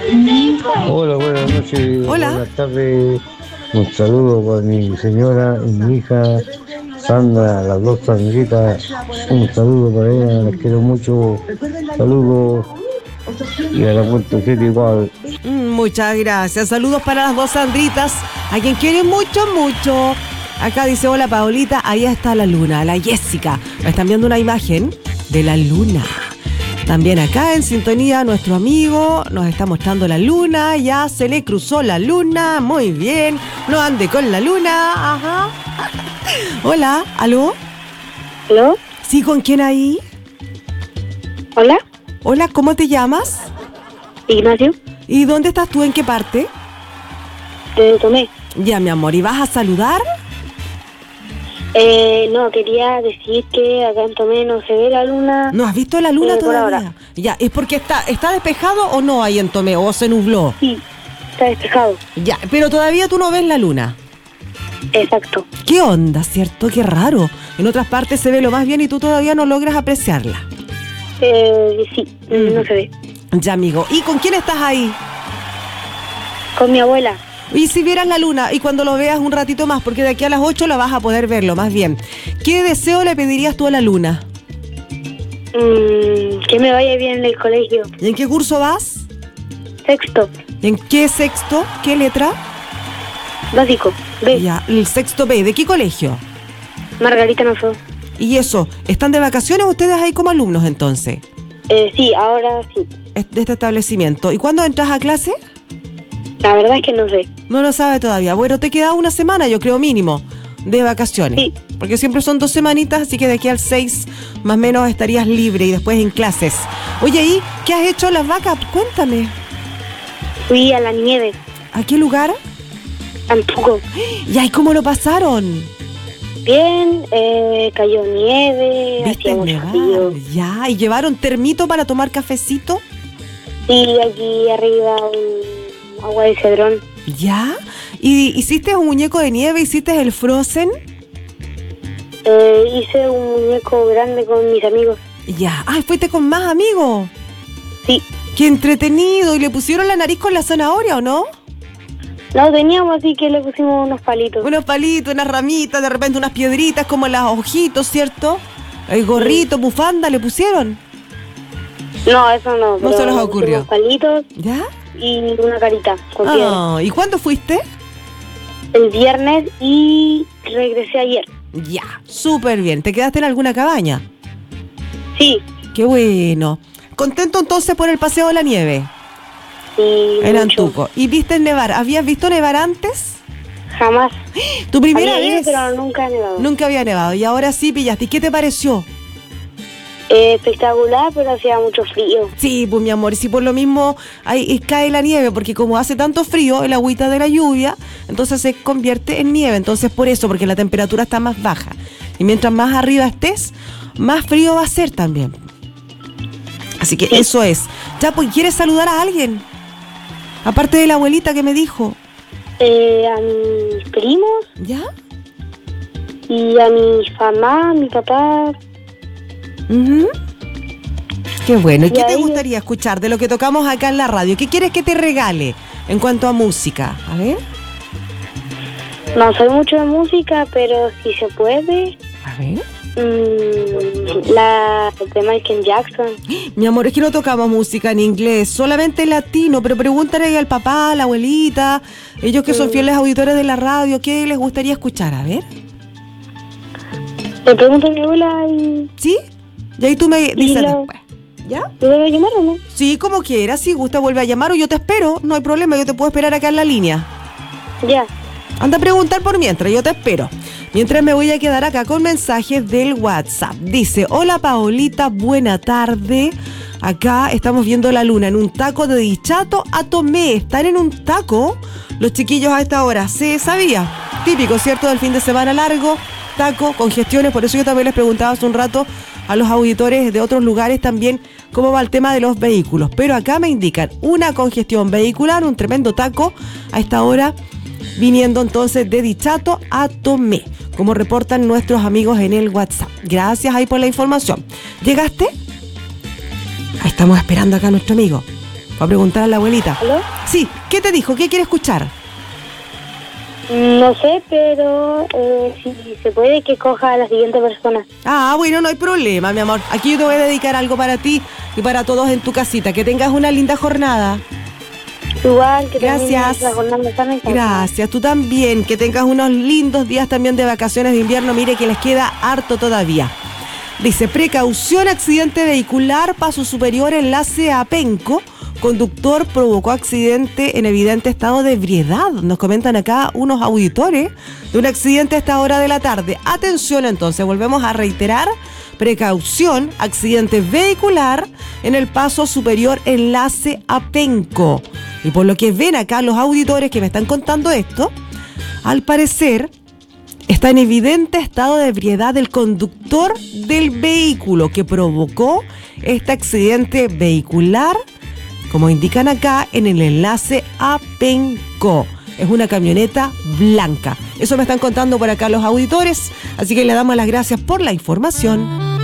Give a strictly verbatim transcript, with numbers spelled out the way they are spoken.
Hola, buenas noches, Hola. buenas tardes. Un saludo para mi señora y mi hija Sandra, las dos Sandritas. Un saludo para ella, las quiero mucho. Saludos y a la Puerto City igual. Mm, muchas gracias. Saludos para las dos Sandritas, a quien quiere mucho, mucho. Acá dice, hola Paolita, ahí está la luna, la Jessica. Me están viendo una imagen de la luna. También acá en sintonía nuestro amigo nos está mostrando la luna, ya se le cruzó la luna, muy bien, no ande con la luna, ajá. Hola, ¿aló? ¿Aló? ¿Sí, con quién ahí? ¿Hola? Hola, ¿cómo te llamas? Ignacio. ¿Y dónde estás tú? ¿En qué parte? Te tomé. Ya, mi amor, ¿y vas a saludar? Eh, no, quería decir que acá en Tomé no se ve la luna. ¿No has visto la luna eh, por todavía? ahora. Ya, ¿es porque está, está despejado o no ahí en Tomé? ¿O se nubló? Sí, está despejado. Ya, pero todavía tú no ves la luna. Exacto. ¿Qué onda, cierto? Qué raro. En otras partes se ve lo más bien y tú todavía no logras apreciarla. Eh, sí, Mm. no se ve. Ya, amigo. ¿Y con quién estás ahí? Con mi abuela. Y si vieras la luna y cuando lo veas un ratito más, porque de aquí a las ocho la vas a poder verlo, más bien. ¿Qué deseo le pedirías tú a la luna? Mm, que me vaya bien en el colegio. ¿Y en qué curso vas? Sexto. ¿En qué sexto? ¿Qué letra? Básico. B. Ya, el sexto B. ¿De qué colegio? Margarita Nassau. Y eso, ¿están de vacaciones ustedes ahí como alumnos entonces? Eh, sí, ahora sí. Es- De este establecimiento. ¿Y cuándo entras a clase? La verdad es que no sé. No lo sabe todavía. Bueno, te queda una semana, yo creo mínimo, de vacaciones. Sí. Porque siempre son dos semanitas, así que de aquí al seis más o menos estarías libre y después en clases. Oye, ¿y qué has hecho las vacas? Cuéntame. Fui a la nieve. ¿A qué lugar? Tampoco. ¿Y ahí cómo lo pasaron? Bien, eh, cayó nieve, ¿Viste hacía mucho nevar? frío. Ya, ¿y llevaron termito para tomar cafecito? Y aquí arriba un agua de cedrón. ¿Ya? ¿Y hiciste un muñeco de nieve? ¿Hiciste el Frozen? Eh, hice un muñeco grande con mis amigos. Ya. ¡Ay, fuiste con más amigos! Sí. ¡Qué entretenido! ¿Y le pusieron la nariz con la zanahoria o no? No teníamos, así que le pusimos unos palitos. Unos palitos, unas ramitas, de repente unas piedritas como las ojitos, ¿cierto? El gorrito, bufanda, ¿le pusieron? No, eso no. No pero se les le ocurrió. pusimos palitos ¿Ya? y una carita con piedra. Ah, ¿y cuándo fuiste? El viernes y regresé ayer. Ya, súper bien. ¿Te quedaste en alguna cabaña? Sí. Qué bueno. ¿Contento entonces por el paseo de la nieve? Y En mucho. Antuco. ¿Y viste nevar? ¿Habías visto nevar antes? Jamás. ¿Tu primera Había ido, vez? pero nunca he nevado. Nunca había nevado y ahora sí pillaste. ¿Y qué te pareció? Eh, espectacular, pero hacía mucho frío. Sí, pues mi amor, y si por lo mismo ahí cae la nieve, porque como hace tanto frío, el agüita de la lluvia, entonces se convierte en nieve. Entonces por eso, porque la temperatura está más baja. Y mientras más arriba estés, más frío va a ser también. Así que Sí. eso es. Ya, pues, ¿quieres saludar a alguien? Aparte de la abuelita que me dijo. Eh, a mis primos ¿Ya? y a mi mamá, mi papá. Ujú. Qué bueno. ¿Y Y qué a te ellos. gustaría escuchar de lo que tocamos acá en la radio? ¿Qué quieres que te regale en cuanto a música? A ver. No soy mucho de música, pero si se puede. A ver. mm, la de Michael Jackson. Mi amor, es que no tocamos música en inglés, solamente latino, pero pregúntale ahí al papá, a la abuelita, ellos que son Mm. fieles auditores de la radio, ¿qué les gustaría escuchar? A ver. Le pregunto a mi abuela y. ¿Sí? Y ahí tú me dices la- después. ¿Ya? ¿Me debe llamar o no? Sí, como quieras, si gusta vuelve a llamar o yo te espero, no hay problema, yo te puedo esperar acá en la línea. Ya. Anda a preguntar por mientras, yo te espero. Mientras me voy a quedar acá con mensajes del WhatsApp. Dice, hola Paolita, buena tarde. Acá estamos viendo la luna en un taco de Dichato a Tomé. ¿Están en un taco? Los chiquillos a esta hora, se sabía. Típico, ¿cierto? Del fin de semana largo, taco, congestiones. Por eso yo también les preguntaba hace un rato a los auditores de otros lugares también cómo va el tema de los vehículos. Pero acá me indican una congestión vehicular, un tremendo taco a esta hora, viniendo entonces de Dichato a Tomé, como reportan nuestros amigos en el WhatsApp. Gracias ahí por la información. ¿Llegaste? Ahí estamos esperando acá a nuestro amigo. Va a preguntar a la abuelita. ¿Aló? Sí, ¿qué te dijo? ¿Qué quiere escuchar? No sé, pero eh, si se puede que coja a la siguiente persona. Ah, bueno, no hay problema, mi amor. Aquí yo te voy a dedicar algo para ti y para todos en tu casita. Que tengas una linda jornada. Igual, que Gracias. la jornada sana y sana. Gracias, tú también. Que tengas unos lindos días también de vacaciones de invierno. Mire que les queda harto todavía. Dice, precaución, accidente vehicular, paso superior, enlace a Penco. Conductor provocó accidente en evidente estado de ebriedad. Nos comentan acá unos auditores de un accidente a esta hora de la tarde. Atención entonces, volvemos a reiterar. Precaución, accidente vehicular en el paso superior enlace a Penco. Y por lo que ven acá los auditores que me están contando esto, al parecer está en evidente estado de ebriedad el conductor del vehículo que provocó este accidente vehicular, como indican acá en el enlace a Penco. Es una camioneta blanca. Eso me están contando por acá los auditores, así que le damos las gracias por la información.